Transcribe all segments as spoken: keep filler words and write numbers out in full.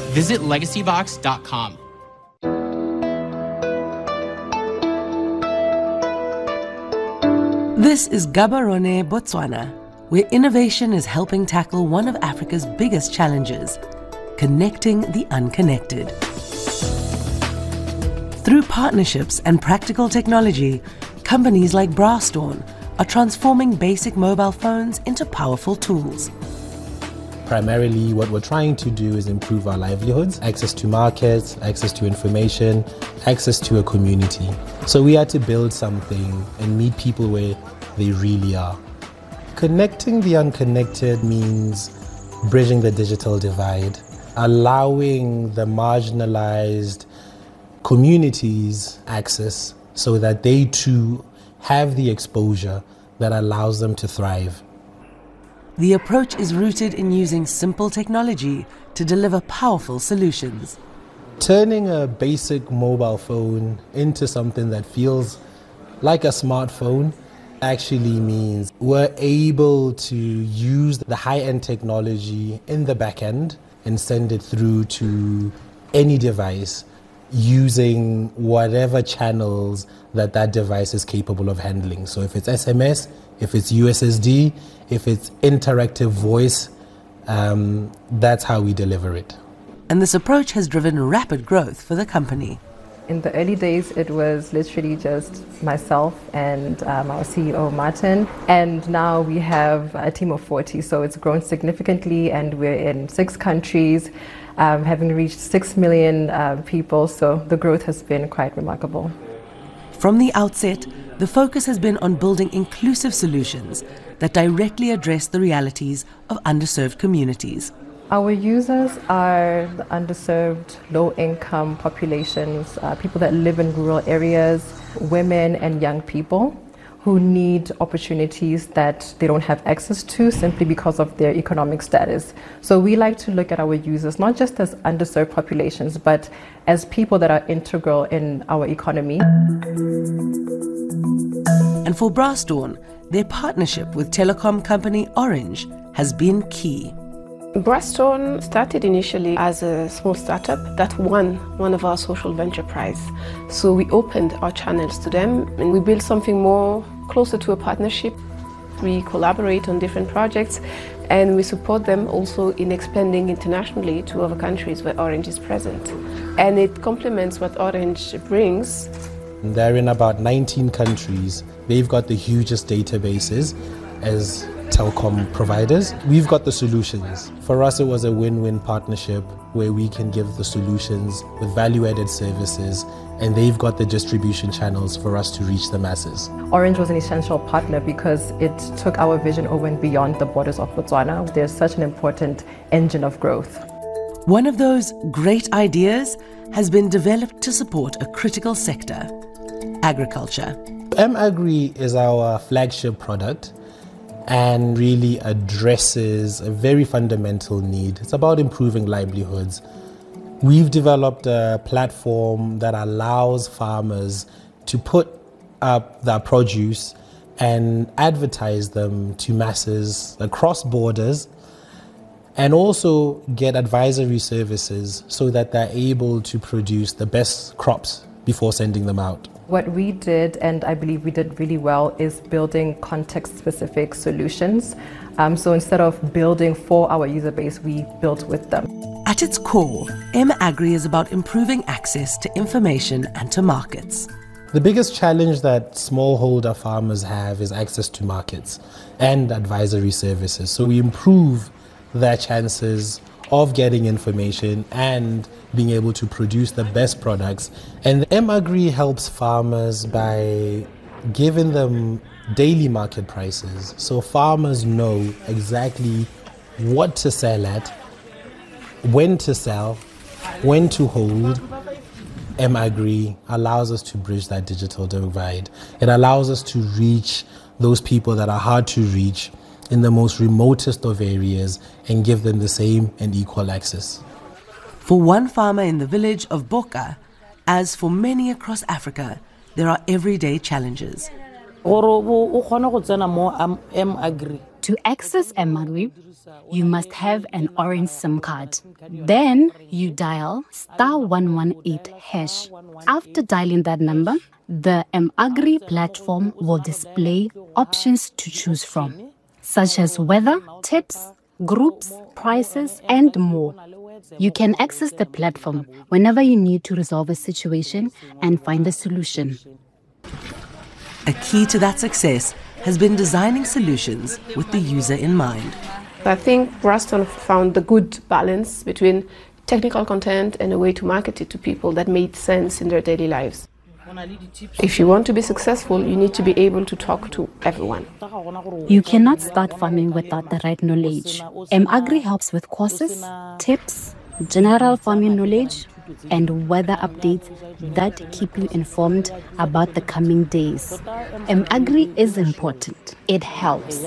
Visit legacy box dot com. This is Gaborone, Botswana, where innovation is helping tackle one of Africa's biggest challenges, connecting the unconnected. Through partnerships and practical technology, companies like Brastorn are transforming basic mobile phones into powerful tools. Primarily, what we're trying to do is improve our livelihoods, access to markets, access to information, access to a community. So we had to build something and meet people where they really are. Connecting the unconnected means bridging the digital divide, allowing the marginalized communities access so that they too have the exposure that allows them to thrive. The approach is rooted in using simple technology to deliver powerful solutions. Turning a basic mobile phone into something that feels like a smartphone actually means we're able to use the high-end technology in the back end and send it through to any device using whatever channels that that device is capable of handling. So if it's S M S, if it's U S S D, if it's interactive voice, um, that's how we deliver it. And this approach has driven rapid growth for the company. In the early days, it was literally just myself and um, our C E O, Martin. And now we have a team of forty, so it's grown significantly, and we're in six countries, um, having reached six million uh, people, so the growth has been quite remarkable. From the outset, the focus has been on building inclusive solutions that directly address the realities of underserved communities. Our users are the underserved, low-income populations, uh, people that live in rural areas, women and young people who need opportunities that they don't have access to simply because of their economic status. So we like to look at our users not just as underserved populations, but as people that are integral in our economy. And for Brastorn, their partnership with telecom company Orange has been key. Brastorn started initially as a small startup that won one of our social venture prize. So we opened our channels to them and we built something more closer to a partnership. We collaborate on different projects and we support them also in expanding internationally to other countries where Orange is present. And it complements what Orange brings. They're in about nineteen countries. They've got the hugest databases as telecom providers. We've got the solutions. For us, it was a win-win partnership where we can give the solutions with value-added services, and they've got the distribution channels for us to reach the masses. Orange was an essential partner because it took our vision over and beyond the borders of Botswana. They're such an important engine of growth. One of those great ideas has been developed to support a critical sector: agriculture. M-Agri is our flagship product and really addresses a very fundamental need. It's about improving livelihoods. We've developed a platform that allows farmers to put up their produce and advertise them to masses across borders, and also get advisory services so that they're able to produce the best crops before sending them out. What we did, and I believe we did really well, is building context-specific solutions. Um, so instead of building for our user base, we built with them. At its core, M-Agri is about improving access to information and to markets. The biggest challenge that smallholder farmers have is access to markets and advisory services. So we improve their chances of getting information and being able to produce the best products. And M-Agri helps farmers by giving them daily market prices. So farmers know exactly what to sell at, when to sell, when to hold. M-Agri allows us to bridge that digital divide. It allows us to reach those people that are hard to reach in the most remotest of areas and give them the same and equal access. For one farmer in the village of Boka, as for many across Africa, there are everyday challenges. To To access Emagri, you must have an orange SIM card. Then you dial star one one eight hash. After dialing that number, the Emagri platform will display options to choose from, such as weather, tips, groups, prices, and more. You can access the platform whenever you need to resolve a situation and find a solution. A key to that success has been designing solutions with the user in mind. I think Braston found the good balance between technical content and a way to market it to people that made sense in their daily lives. If you want to be successful, you need to be able to talk to everyone. You cannot start farming without the right knowledge. Emagri helps with courses, tips, general farming knowledge, and weather updates that keep you informed about the coming days. Emagri is important. It helps.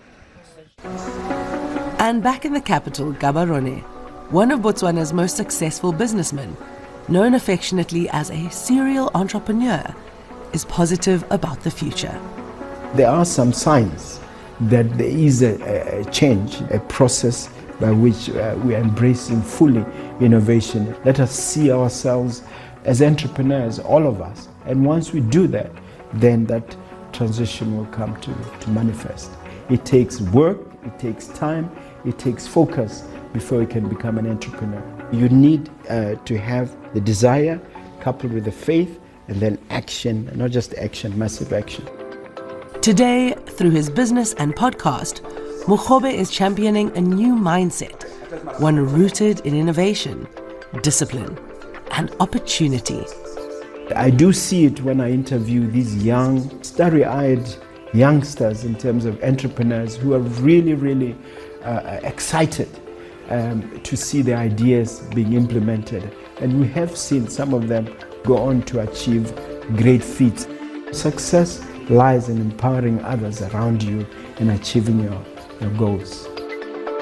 And back in the capital, Gaborone, one of Botswana's most successful businessmen, known affectionately as a serial entrepreneur, is positive about the future. There are some signs that there is a, a change, a process by which uh, we are embracing fully innovation. Let us see ourselves as entrepreneurs, all of us. And once we do that, then that transition will come to, to manifest. It takes work, it takes time, it takes focus before you can become an entrepreneur. You need uh, to have the desire coupled with the faith and then action, not just action, massive action. Today, through his business and podcast, Mokgobe is championing a new mindset, one rooted in innovation, discipline, and opportunity. I do see it when I interview these young, starry-eyed youngsters in terms of entrepreneurs who are really, really uh, excited um, to see their ideas being implemented. And we have seen some of them go on to achieve great feats. Success lies in empowering others around you and achieving your, your goals.